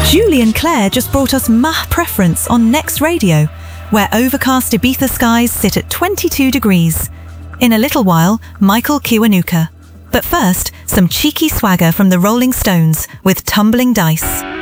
Julie and Claire just brought us Mah Preference on Next Radio, where overcast Ibiza skies sit at 22 degrees. In a little while, Michael Kiwanuka. But first, some cheeky swagger from the Rolling Stones with Tumbling Dice.